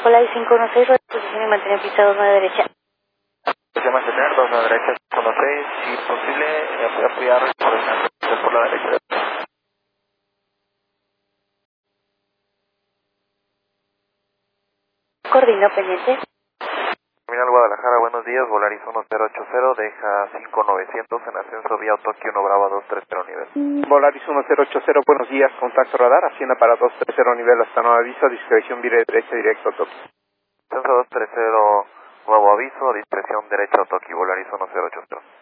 Polaris 516, posición y mantener pista 29 derecha. Se mantener 29 derecha, 516, si posible, apoyar por la derecha. Coordino pendiente. Terminal Guadalajara, buenos días, Volaris 1080, deja 5900 en ascenso vía Tokio 1 Bravo 230 nivel. Volaris 1080, buenos días, contacto radar, Hacienda para 230 nivel hasta nuevo aviso, discreción vía derecha directo a Tokio. Ascenso 230, nuevo aviso, discreción derecha a Tokio, Volaris 1080.